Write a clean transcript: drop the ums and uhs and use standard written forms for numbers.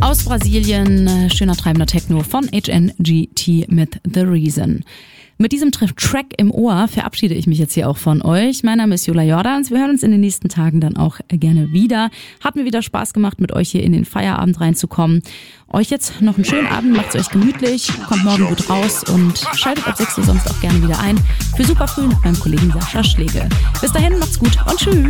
Aus Brasilien, schöner treibender Techno von HNGT mit The Reason. Mit diesem Track im Ohr verabschiede ich mich jetzt hier auch von euch. Mein Name ist Jola Jordans. Wir hören uns in den nächsten Tagen dann auch gerne wieder. Hat mir wieder Spaß gemacht, mit euch hier in den Feierabend reinzukommen. Euch jetzt noch einen schönen Abend, macht's euch gemütlich, kommt morgen gut raus und schaltet ab 6 Uhr sonst auch gerne wieder ein für Superfrüh mit meinem Kollegen Sascha Schlegel. Bis dahin, macht's gut und tschüss.